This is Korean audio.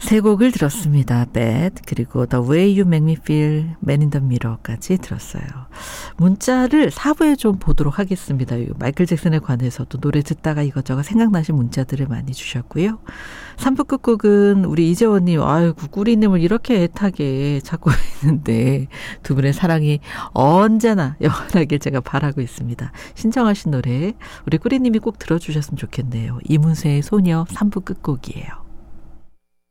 세 곡을 들었습니다. Bad 그리고 The Way You Make Me Feel, Man in the Mirror까지 들었어요. 문자를 4부에 좀 보도록 하겠습니다. 마이클 잭슨에 관해서도 노래 듣다가 이것저것 생각나신 문자들을 많이 주셨고요. 3부 끝곡은 우리 이재원님, 아이고 꾸리님을 이렇게 애타게 찾고 있는데 두 분의 사랑이 언제나 영원하길 제가 바라고 있습니다. 신청하신 노래 우리 꾸리님이 꼭 들어주셨으면 좋겠네요. 이문세의 소녀 3부 끝곡이에요.